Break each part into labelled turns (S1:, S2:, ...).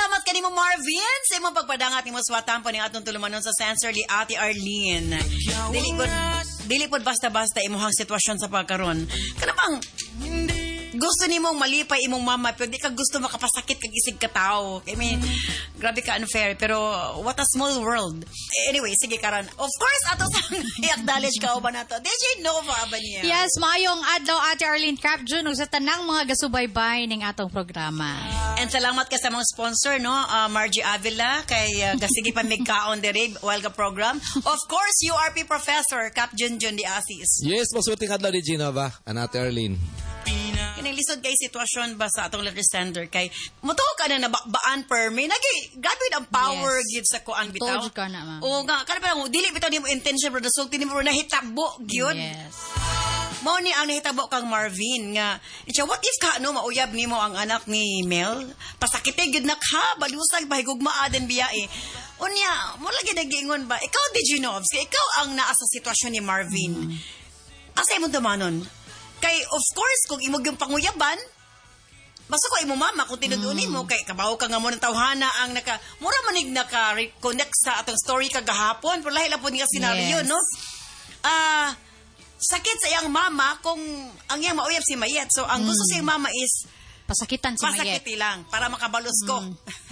S1: salamat kanimo Marvin sa imong pagpadangat nimo swatan pa ning atong tulumanon sa Sensorly Ate Arlene. Dili pod basta-basta imong sitwasyon sa pagkaron. Kana bang gusto nimong malipay imong mama pero di ka gusto makapasakit kag isig ka tao. I mean, grabe ka unfair pero what a small world. Anyway, sige karon. Of course, ato sang i-acknowledge ka ba nato. DJ Nova ba niya?
S2: Yes, maayong adlaw Ate Arlene Cap June ug sa tanang mga gasubaybay ning atong programa.
S1: And salamat ka sa mga sponsor, no? Margie Avila kay gasigi pa migkaon diri while ka program. Of course, URP Professor Cap Junjun di Asis.
S3: Yes, masuting adlaw di Gina ba? Ate Arlene.
S1: Kining lisod kay sitwasyon ba sa atong letter sender kay mutuo ka na nabakbaan per may grabe ang power gyud sa kuan bitaw.
S2: Told ka na, ma'am.
S1: O nga kana pa dili bitaw nimo intention pero sulti nimo nahitabo gyud.
S2: Yes.
S1: Mao ni ang nahitabo kang Marvin nga. Siya, what if ka no mauyab nimo ang anak ni Mel? Pasakite gyud na ka, balusag bahigugma aden biya eh. Unya, mo lagi nagiingon ba? Ikaw Diginovs, ikaw ang naa sa sitwasyon ni Marvin. Asa imong tumanon? Kay, of course, kung imog yung panguyaban, basta ko imo mama, kung tinudunin mo, kay kabaho ka nga mo ng tawhana ang mura manig naka-reconnect sa atong story kagahapon, pero lahi lang po nga senaryo, no? Sakit sa iyang mama kung ang iyang mauyab si Mayet. So, ang gusto sa iyang mama is,
S2: pasakitan si Mayet.
S1: pasakiti lang, para makabalos ko.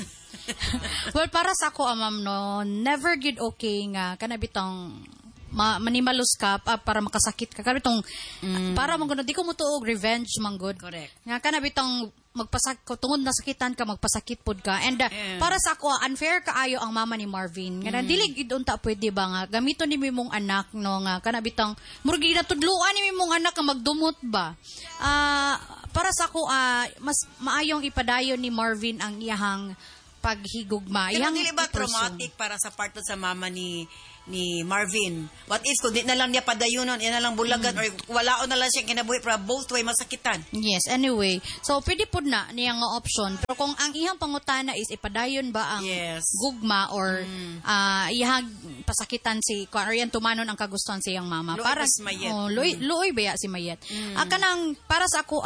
S2: Well, para sa ako, ma'am, no, never good okay nga, kanabitang manimalos ka para makasakit ka kanabitong para manggod di ko mutuog revenge manggod.
S1: Correct.
S2: Nga kanabitong tungod nasakitan ka magpasakit pod ka and para sa ako unfair kaayo ang mama ni Marvin nga dili gid unta pwede ba nga gamiton ni mimong anak no nga kanabitang murag ginatudloan ni mimong anak nga magdumot ba. Para sa ako mas maayong ipadayon ni Marvin ang iyahang paghigugma.
S1: Pero dili ba traumatic para sa part sa mama ni Marvin? What if kung di na lang niya padayunon, yan na lang bulagan or walaon na lang siya kinabuhi para both way masakitan?
S2: Yes, anyway. So, pwede po na niya nga option. Pero kung ang ihang pangutana is ipadayon ba ang gugma or ihang pasakitan or yan tumanon ang kagustuhan sa iyang mama.
S1: Luoy
S2: para
S1: si Mayet.
S2: Luoy ba si Mayet? Kanang, para sa ako,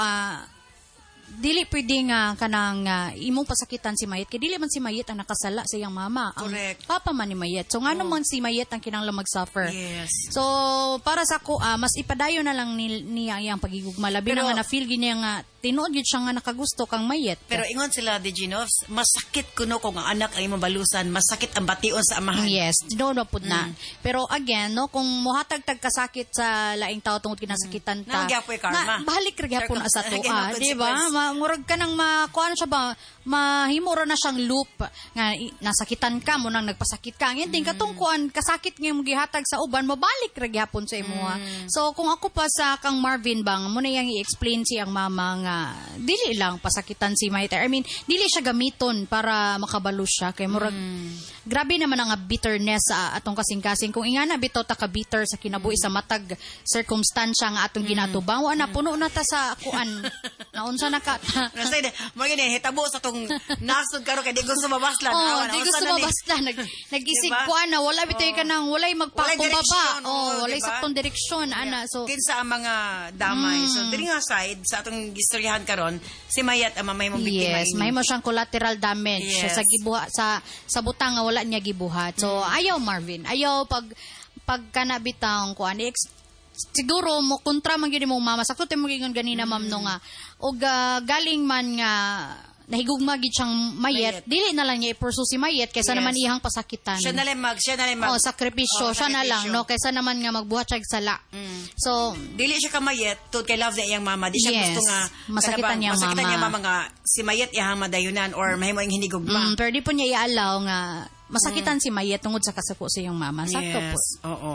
S2: dili pwede nga kanang imong pasakitan si Mayet kay dili man si Mayet ang nakasala sa iyang mama.
S1: Correct.
S2: Ang papa man ni Mayet. So ngano man si Mayet ang kinahanglan mag-suffer.
S1: Yes.
S2: So para sa ko mas ipadayon na lang niya iyang pagigugma labi na nga na feel gini nga tinuod gyud siya nga nakagusto kang Mayet.
S1: Pero ingon sila Diginovs, masakit kuno kung ang anak ay mabalusan, masakit ang bation sa amahan.
S2: Yes, no pud na. Pero again, no kung mohatag-tag kasakit sa laing tao tungod kinasakitan ta.
S1: Nagyapoy karma.
S2: Balik ra gyapon sa tuwa, di ba? Murag ka nang makuha siya ba, mahimo ra na siyang loop nga nasakitan ka mo nang nagpasakit ka. Ngin katong kuan kasakit nga imong gihatag sa uban, mabalik ra gyapon sa imuha. So kung ako pa sa kang Marvin bang mo na yang i-explain siyang mama nga dili lang pasakitan si Mayet. I mean, dili siya gamiton para makabalo siya kay murag grabe naman ang bitterness sa atong kasing-kasing. Kung ingana bitaw ta ka bitter sa kinabuhi sa matag circumstansya nga atong ginatubang, wa na puno na ta sa kuan. Naunsa na ka.
S1: Nasay mo gani hitabo sa tong nasod karo kay di gusto mabaslan.
S2: Di gusto mabaslan. Nag-isig kuan na wala bitaw ka nang walay magpakumbaba. Walay saktong direksyon ana. So
S1: kinsa ang mga damay. So diri nga side sa atong gistoryahan karon, si Mayet ang mamay mong biktima.
S2: Yes, may mo siyang collateral damage sa gibuhat sa butang nga wala niya gibuhat. So ayaw Marvin, ayaw pag kanabitang kuan siguro mo kontra man gyud mo mama sakto tay mo gingon ganina ma'am no nga og galing man nga nahigugma gid siyang Mayet, dili na lang niya i-pursue si Mayet kaysa naman ihang pasakitan.
S1: Siya na lang mag
S2: sakripisyo siya na lang no kaysa naman nga magbuhat siya sala. So
S1: dili siya ka Mayet tud kay love na iyang mama, di siya gusto nga
S2: masakitan niya
S1: mama nga si Mayet iyang madayunan or mahimo ing hinigugma.
S2: Pero di po niya i-allow nga masakitan si Mayet tungod sa kasako sa iyong mama. Sakto po.
S1: Oo.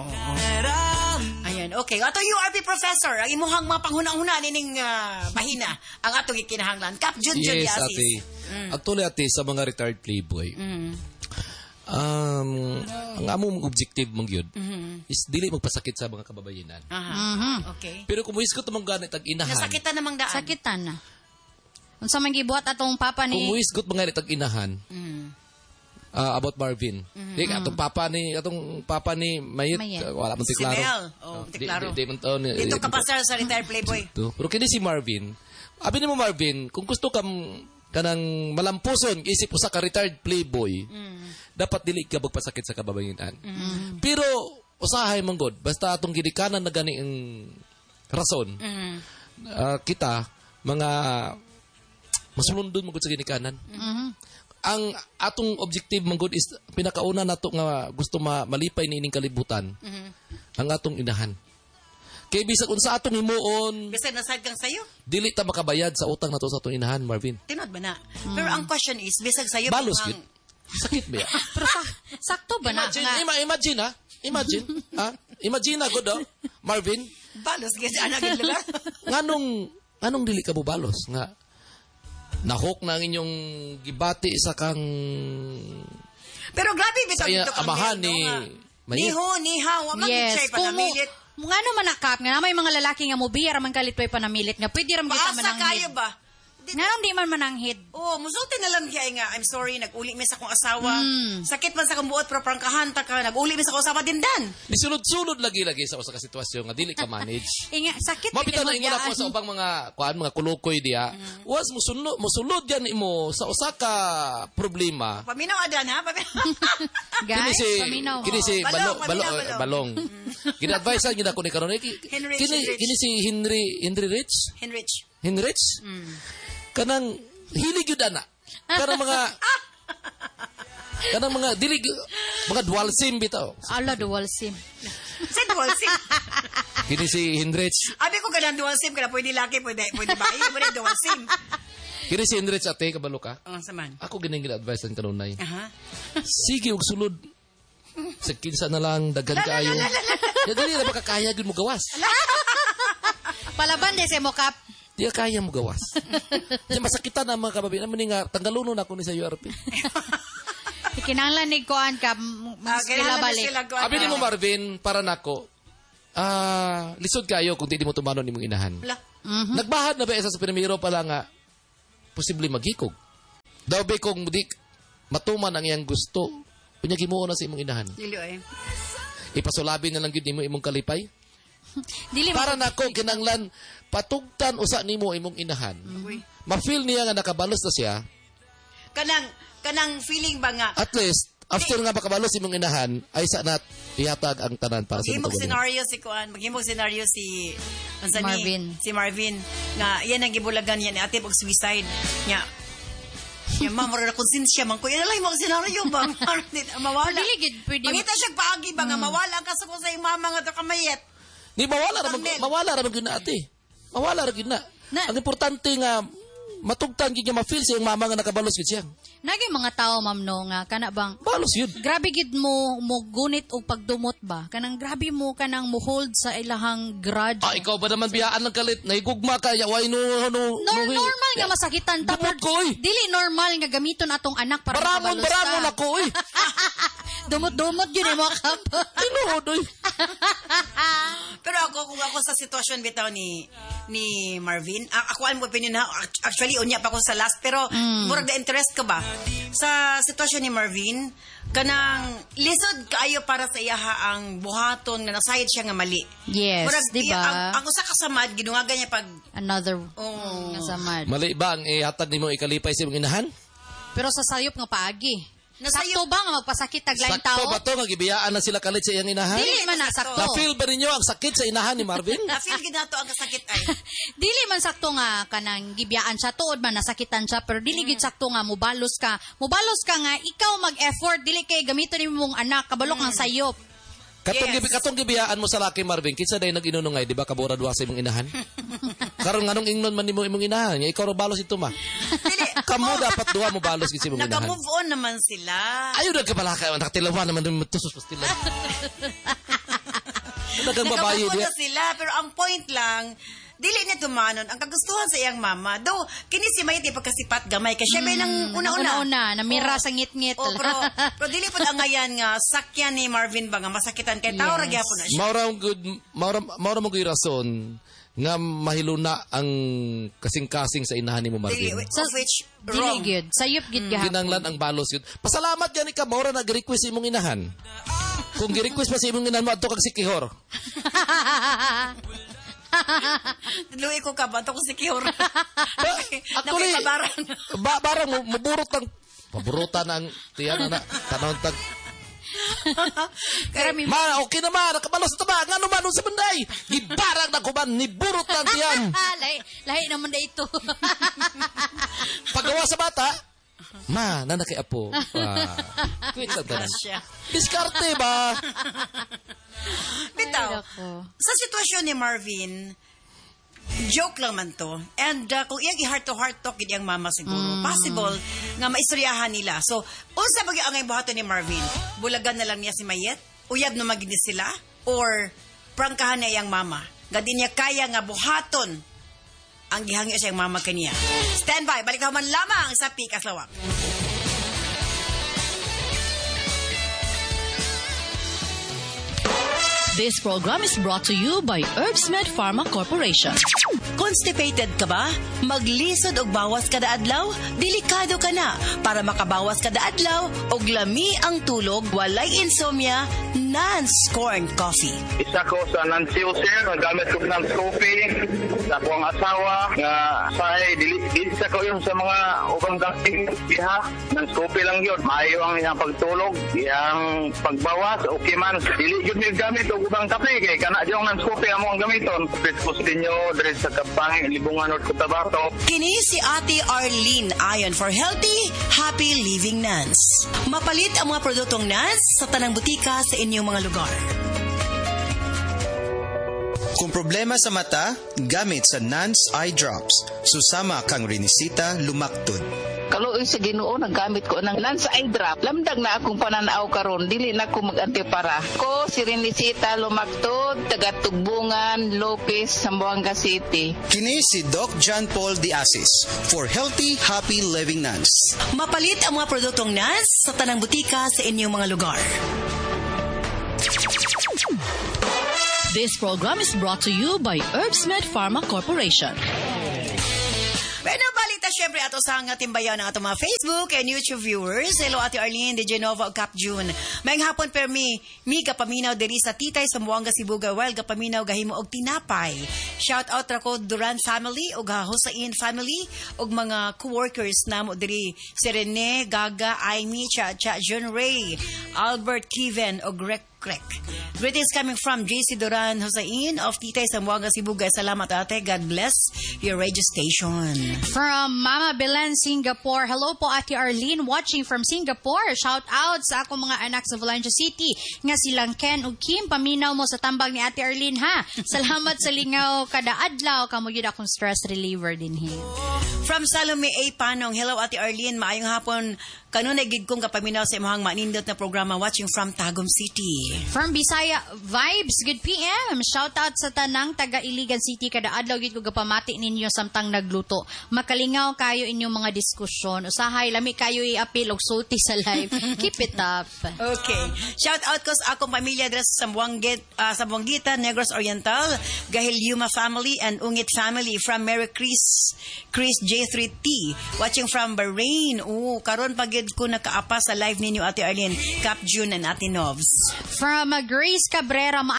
S1: Ayan, okay. Ato URP Professor, ang imuhang mga panghunang-huna nining bahina ang atong ikinahanglan. Cap Junjun
S3: yes, ate. Actually, ate, sa mga retired playboy, ang among objective mong yun is dili magpasakit sa mga kababayanan.
S1: Okay.
S3: Pero kung muis ko tumang ganit ang inahan.
S1: Nasakitan namang daan.
S2: Sakitan na. Unsa man gibuhat atong papa ni
S3: kung muis ko tumang ganit ang inahan. About Marvin. Atong papa ni Mayet, wala man tiklaro.
S1: Si Mel. Tiklaro. Dito ka pa sa retired playboy.
S3: Pero kini si Marvin, abi ni mo Marvin, kung gusto ka kanang malampuson isip usa ka retired playboy. Dapat dili ka magpasakit sa kababayan. Pero usahay man god basta atong gidikanan na gani ang rason. Kita mga masulundon mo sa ginikanan. Ang atong objective man god is pinakauna nato nga gusto malipay niining kalibutan. Ang atong inahan. Kay bisag unsa atong himuon,
S1: Bisag nasad kang sayo.
S3: dili ta makabayad sa utang nato sa atong inahan, Marvin.
S1: Tinod ba na? Pero ang question is, bisag sayo
S3: Balos
S1: ang...
S3: gid. Sakit ba?
S2: Pero sakto ba na?
S3: Imagine ha? Imagine. Ha? Imagine na, good, Marvin.
S1: Balos, gid anak gid lala.
S3: Nganong dili ka bubalos? Nga, nahok na ang inyong gibati sa kang...
S1: Pero grabe,
S3: Sa
S1: bisag ito
S3: amahan ni... Mayit.
S1: Niha, wa man
S2: Yes,
S1: siya
S2: kung
S1: panamilit.
S2: nga no manakap nga may mga lalaki nga mobiya raman kalitway panamilit nga pwede ram kita
S1: Paasa kayo
S2: mananghid.
S1: ba?
S2: Nga ram di man mananghid.
S1: Oh, musulti na lang kaya nga, I'm sorry, nag-uli mi sa akong asawa. Sakit man sa akong buot, pero prangkahan ta ka, nag-uli mi sa akong asawa dindan.
S3: Nisulod-sulod lagi-lagi sa usa ka sitwasyon nga dili ka manage.
S2: Inga sakit
S3: Mapita na ingon ako
S2: magyaan.
S3: sa ubang mga kulukoy diya. Was musulod yan imo sa usa ka problema.
S1: Paminaw adan ha, paminaw.
S2: Guys, paminaw.
S3: Kini si
S1: Balong,
S3: Balong. Gina-advise gid ako ni karon.
S1: Henrich.
S3: Kini si Henry Rich. Henrich. Kanang hilig yun ana. Kanang mga dili mga dual sim bitaw.
S2: Ala dual sim.
S1: Sa dual sim.
S3: Kini si Henrich.
S1: Abi ko ganang dual sim, kada pwede laki, pwede bayi, pwede dual sim.
S3: Kini si Henrich ate kabalo ka.
S1: Saman.
S3: Ako gining gina-advise ang kanunay.
S1: Aha.
S3: Sige og sulod. Sa kinsa na lang daghan kaayo. Ya dili na makakaya gyud mo gawas.
S2: Palaban de sa mokap.
S3: Di ka kaya mo gawas. Di masakitan na mga kababayan. Naman nga, tanggaluno na ako ni sa URP.
S2: Kinahanglan ni kuan ka mas sila balik.
S3: Abi ni mo Marvin, para nako. Lisod kayo kung di mo tumanon ni mong inahan. Nagbahad na ba isa sa pinamiro pala nga posible magikog. Daw ba kung di matuman ang iyang gusto, kunya gimuo na sa imong inahan.
S1: Dilo
S3: Ipasulabi na lang gyud nimo imong kalipay.
S2: Dili
S3: Para nako kinanglan patugtan usa nimo imong inahan. Ma-feel niya nga nakabalos na siya.
S1: Kanang feeling ba nga?
S3: At least after nga makabalos imong inahan ay sa nat ihatag ang tanan para sa
S1: Maghimog
S3: tutugan.
S1: scenario si Kuan, maghimog scenario si si Marvin nga yan ang gibulagan niya ni ate og suicide nya. Ya ma'am, mara konsensya man ko. Yan lang mo scenario ba? Mawala.
S2: Dili gid pwede.
S1: Mangita siya paagi ba nga mawala ka sa kung sa imong mama nga to kamayet.
S3: Ni mawala ra gyud na ate. Mawala ra gyud na. Ang importante nga matugtan gid nga ma-feel sa iyong mama nga nakabalos gid siya.
S2: Nagay mga tao ma'am no nga kana bang
S3: Balos yun.
S2: grabe gid mo gunit og pagdumot ba kanang grabe mo kanang mo hold sa ilahang grudge.
S3: Ikaw ba naman biyaan ng kalit? Nahigugma ka, yaway
S2: Normal nga masakitan ta.
S3: Dumot ko, oy.
S2: Dili normal nga gamiton atong anak para
S3: Baramon ako, oy.
S2: Dumot yun mo kap.
S3: Tinuod, oy.
S1: Pero kung ako sa sitwasyon bitaw ni Marvin, ako ang opinion na actually unya pa ako sa last pero murag the interest ka ba sa sitwasyon ni Marvin kanang lisod kaayo para sa iyaha ang buhaton nga nasayod siya nga mali.
S2: Yes,
S1: Murag,
S2: di ba?
S1: Ang usa ka samad gidungagan niya pag
S2: Another nga samad.
S3: Mali ba ang ihatag nimo ikalipay sa imong inahan?
S2: Pero sa sayop nga paagi.
S1: Nasayop-
S2: Sakto ba nga magpasakit taglaing tao?
S3: Sakto ba to nga gibiyaan na sila kalit sa iyang inahan?
S2: Dili man na sakto.
S3: Na-feel ba ninyo ang sakit sa inahan ni Marvin?
S1: na-feel gid nato ang kasakit ay.
S2: Dili man sakto nga kanang gibiyaan siya tuod man nasakitan siya pero dili gid sakto nga mubalos ka. Mubalos ka nga ikaw mag-effort dili kay gamiton nimong anak kabalok ang sayop.
S3: Katong gibiyaan mo sa laki Marvin, kinsa day nag-inunungay, di ba kabura duwa sa imong inahan? Karon nganong ingnon man nimo imong inahan, nga ikaw ro balos ito ma.
S1: Dili.
S3: Kamo dapat duwa mo balos gid sa imong inahan.
S1: Naka-move on naman sila.
S3: Ayaw na kabalaka, nakatilawan naman rin matusos pastilan. Nagang babae
S1: Naka-move on
S3: diya.
S1: na sila pero ang point lang dili niya tumanon ang kagustuhan sa iyang mama. Do, kini si Mayit pagkasipat gamay kasi siya may nang una-una.
S2: namira sa ngit-ngit.
S1: Pero dili po ang ngayan nga sakyan ni Marvin ba nga masakitan kay tao ra gyapon na siya.
S3: Maura mo gud rason nga mahiluna ang kasing-kasing sa inahan ni mo
S1: Dili,
S3: Marvin.
S1: of which
S2: Dili
S1: wrong.
S2: gid. Sayop gid gahapon.
S3: Kinanglan ang balos yun. Pasalamat gani ka, maura nag-request sa imong inahan. Kung gi-request pa sa imong inahan mo, adto kag sikihor.
S1: Luwi ko ka ba? Ito ko secure.
S3: Actually,
S1: Nakipabarang.
S3: barang maburot ng paburutan ng tiyan na tanong tag Ma, okay naman, nakabalo sa taba, nga naman sa banday. Gibarang na kuman, niburot ng tiyan.
S2: Lahi naman na ito.
S3: Paggawa sa bata, ma, nanaki apo. Quit lang tanan. Diskarte ba?
S1: Bitaw, sa sitwasyon ni Marvin, joke lang man to. And kung iyang i-heart-to-heart talk, iyang mama siguro, possible nga maistoryahan nila. So, unsa bagi ang buhaton ni Marvin? Bulagan na lang niya si Mayet? Uyab na maginis sila? Or prangkahan niya iyang mama? Gadi niya kaya nga buhaton ang gihangyo sa iyang mama kaniya. Stand by, balik man lamang sa Pikas Lawak.
S4: This program is brought to you by Herbsmed Pharma Corporation.
S1: Constipated ka ba? Maglisod og bawas kada adlaw? Delikado ka na. Para makabawas kada adlaw og lami ang tulog, walay insomnia, Nance Corn Coffee.
S5: Isa ko sa Nancy Sir, nagamit ko ng coffee sa akong asawa nga say dili sa ko yung sa mga ubang dating iha ng coffee lang yun. Maayo ang iyang pagtulog, iyang pagbawas, okay man. Dili yun yung gamit og ubang kape kay kana yung ng coffee amo ang gamiton. Pwes ninyo dire sa Kapangin, Libungan o Cotabato.
S1: Kini si Ate Arlene ayon for healthy, happy living Nance. Mapalit ang mga produktong Nance sa tanang butika sa inyong mga lugar.
S6: Kung problema sa mata, gamit sa Nance Eye Drops. Susama kang rinisita lumaktod.
S7: Kaluoy sa Ginoo naggamit ko ng Nance Eye Drop. Lamdag na akong pananaw karon, dili na ko mag-antipara. Ko si Renisita Lumaktod, taga Tugbungan, Lopez, Zamboanga City.
S6: Kini si Doc John Paul Diasis for healthy, happy living Nance.
S1: Mapalit ang mga produktong Nance sa tanang butika sa inyong mga lugar.
S4: This program is brought to you by Herbsmed Pharma Corporation.
S1: Pero balita syempre ato sa nga timbayan ng ato mga Facebook and YouTube viewers. Hello Ate Arlene de Genova o Cap June. Mayang hapon per mi kapaminaw diri sa Titay sa Zamboanga Cebu Gawel kapaminaw gahimo og tinapay. Shout out ra ko Duran family og Hosain family og mga co-workers namo diri si Rene, Gaga, Aimee, Cha John Ray, Albert Kiven og Greg Crack. Greetings coming from JC Duran Hosain of Titay Zamboanga Cebu. Salamat ate. God bless your radio station.
S2: From Mama Belen, Singapore. Hello po Ate Arlene watching from Singapore. Shout out sa akong mga anak sa Valencia City nga silang Ken ug Kim. Paminaw mo sa tambang ni Ate Arlene ha. Salamat sa lingaw kada adlaw kamo gyud akong stress reliever dinhi.
S1: From Salome A. Panong. Hello Ate Arlene. Maayong hapon. Kanunay gid kong kapaminaw sa imong manindot na programa watching from Tagum City.
S2: From Bisaya Vibes, good PM. Shout out sa tanang taga Iligan City kada adlaw gid ko gapamati ninyo samtang nagluto. Makalingaw kayo inyong mga diskusyon. Usahay lami kayo i-apil og sulti sa live. Keep it up.
S1: Okay. Shout out ko sa akong pamilya dres sa Zamboanguita, Negros Oriental, Gahilyuma family and Ungit family from Mary Chris J3T watching from Bahrain. Karon pagid ko nakaapa sa live ninyo Ate Arlene, Cap June and Ate Novs.
S2: From Grace Cabrera,